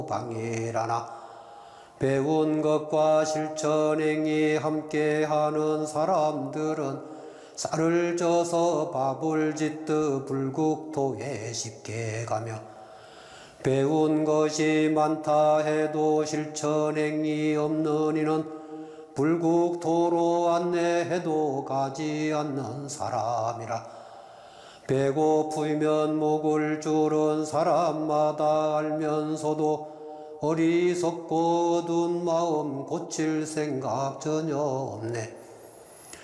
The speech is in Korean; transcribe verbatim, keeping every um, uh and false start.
방해라나 배운 것과 실천행이 함께하는 사람들은 쌀을 쪄서 밥을 짓듯 불국토에 쉽게 가며 배운 것이 많다 해도 실천행이 없는 이는 불국토로 안내해도 가지 않는 사람이라. 배고프면 목을 줄은 사람마다 알면서도 어리석고 어두운 마음 고칠 생각 전혀 없네.